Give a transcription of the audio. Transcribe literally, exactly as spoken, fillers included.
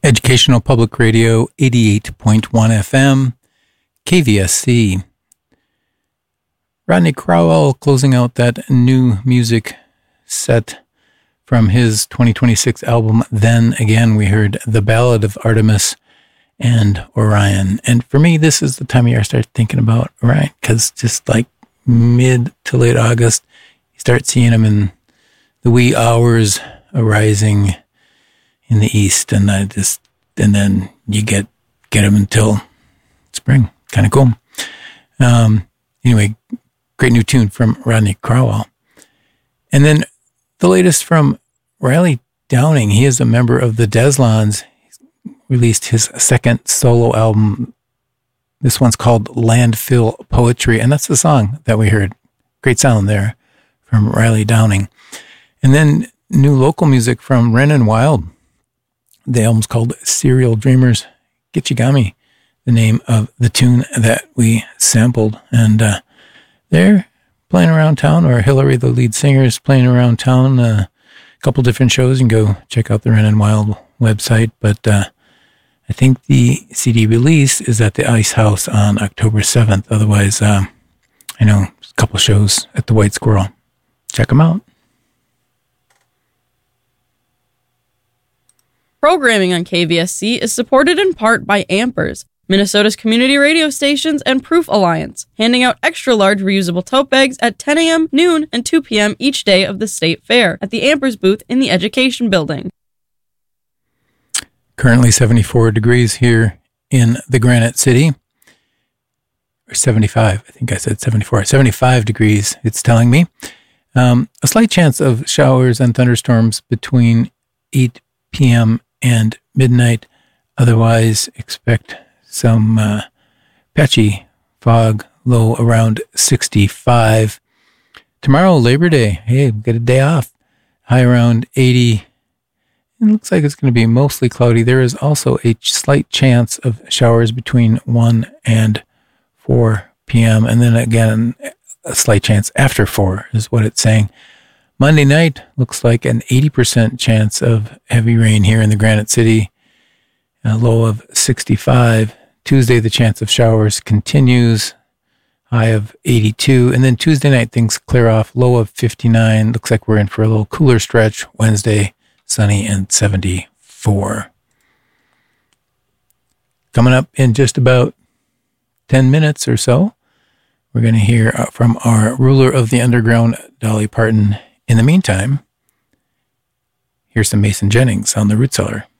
Educational Public Radio, eighty-eight point one F M, K V S C. Rodney Crowell closing out that new music set from his twenty twenty-six album, Then Again. We heard The Ballad of Artemis and Orion. And for me, this is the time of year I start thinking about Orion, because just like mid to late August, you start seeing him in the wee hours arising in the east, and I just, and then you get get them until spring. Kind of cool. Um, anyway, great new tune from Rodney Crowell. And then the latest from Riley Downing. He is a member of the Deslons. He's released his second solo album. This one's called Landfill Poetry, and that's the song that we heard. Great sound there from Riley Downing. And then new local music from Ren and Wild. The album's called Serial Dreamers. Gitchigami, the name of the tune that we sampled. And uh, they're playing around town, or Hillary, the lead singer, is playing around town. Uh, a couple different shows. You can go check out the Ren and Wild website. But uh, I think the C D release is at the Ice House on October seventh. Otherwise, uh, I know a couple shows at the White Squirrel. Check them out. Programming on K V S C is supported in part by Ampers, Minnesota's community radio stations, and Proof Alliance, handing out extra-large reusable tote bags at ten a.m., noon, and two p.m. each day of the state fair at the Ampers booth in the Education Building. Currently seventy-four degrees here in the Granite City. Or seventy-five, I think I said seventy-four. seventy-five degrees, it's telling me. Um, a slight chance of showers and thunderstorms between eight p.m. and midnight. Otherwise, expect some uh, patchy fog, low around sixty-five. Tomorrow, Labor Day. Hey, we'll get a day off. High around eighty. It looks like it's going to be mostly cloudy. There is also a slight chance of showers between one and four p.m. And then again, a slight chance after four is what it's saying. Monday night looks like an eighty percent chance of heavy rain here in the Granite City, a low of sixty-five. Tuesday, the chance of showers continues, high of eighty-two. And then Tuesday night, things clear off, low of fifty-nine. Looks like we're in for a little cooler stretch. Wednesday, sunny and seventy-four. Coming up in just about ten minutes or so, we're going to hear from our ruler of the underground, Dolly Parton. In the meantime, here's some Mason Jennings on the Root Cellar.